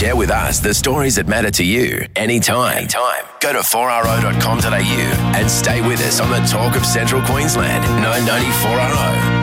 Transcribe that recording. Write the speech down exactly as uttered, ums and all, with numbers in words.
Share with us the stories that matter to you anytime. anytime. Go to four r o dot com dot a u and stay with us on the talk of Central Queensland. nine ninety four R O.